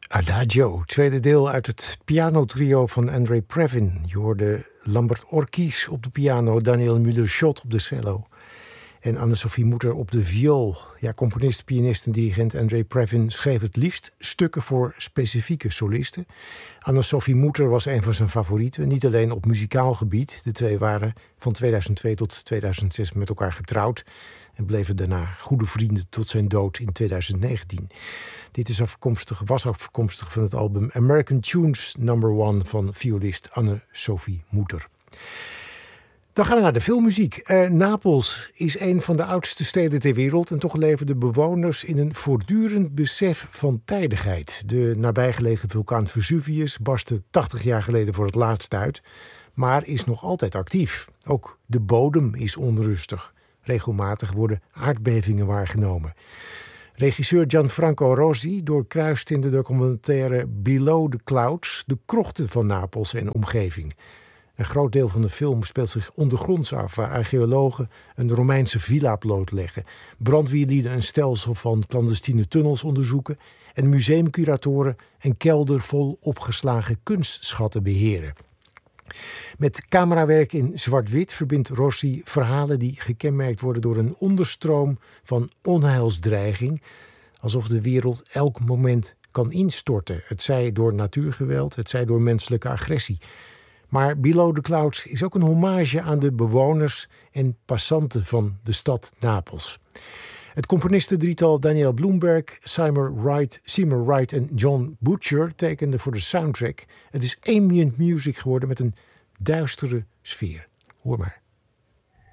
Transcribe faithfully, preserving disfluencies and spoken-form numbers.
Adagio, tweede deel uit het pianotrio van André Previn. Je hoorde Lambert Orkies op de piano, Daniel Müller-Schott op de cello en Anne-Sophie Mutter op de viool. Ja, componist, pianist en dirigent André Previn schreef het liefst stukken voor specifieke solisten. Anne-Sophie Mutter was een van zijn favorieten, niet alleen op muzikaal gebied. De twee waren van tweeduizend twee tot tweeduizend zes met elkaar getrouwd en bleven daarna goede vrienden tot zijn dood in tweeduizend negentien. Dit is afkomstig, was afkomstig van het album American Tunes number one van violist Anne-Sophie Mutter. Dan gaan we naar de filmmuziek. Uh, Napels is een van de oudste steden ter wereld en toch leven de bewoners in een voortdurend besef van tijdigheid. De nabijgelegen vulkaan Vesuvius barstte tachtig jaar geleden voor het laatst uit, maar is nog altijd actief. Ook de bodem is onrustig. Regelmatig worden aardbevingen waargenomen. Regisseur Gianfranco Rosi doorkruist in de documentaire Below the Clouds de krochten van Napels en omgeving. Een groot deel van de film speelt zich ondergronds af, waar archeologen een Romeinse villa blootleggen, brandweerlieden een stelsel van clandestine tunnels onderzoeken en museumcuratoren een kelder vol opgeslagen kunstschatten beheren. Met camerawerk in zwart-wit verbindt Rossi verhalen die gekenmerkt worden door een onderstroom van onheilsdreiging, alsof de wereld elk moment kan instorten. Het zij door natuurgeweld, het zij door menselijke agressie. Maar Below the Clouds is ook een hommage aan de bewoners en passanten van de stad Napels. Het componistendrietal Daniel Bloomberg, Seymour Wright, Seymour Wright en John Butcher tekenden voor de soundtrack. Het is ambient music geworden met een duistere sfeer. Hoor maar.